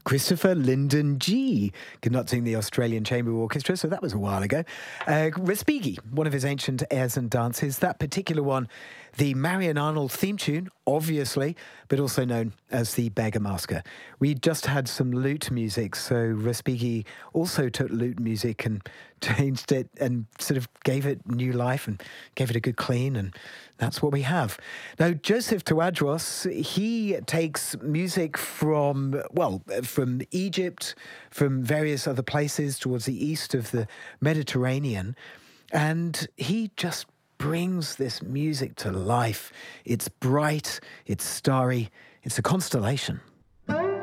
Christopher Lyndon G. conducting the Australian Chamber Orchestra, so that was a while ago. Respighi, one of his ancient airs and dances, that particular one, the Marion Arnold theme tune, obviously, but also known as the Beggar Masker. We just had some lute music, so Respighi also took lute music and changed it and sort of gave it new life and gave it a good clean, and that's what we have. Now, Joseph Tawadros, he takes music from Egypt, from various other places towards the east of the Mediterranean, and he just brings this music to life. It's bright, it's starry, it's a constellation.